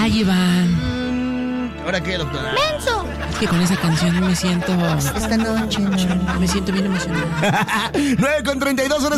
Ay, Iván. ¿Ahora qué, doctora? ¡Menso! Es que con esa canción me siento... Esta noche no. Me siento bien emocionada. 9:32 horas.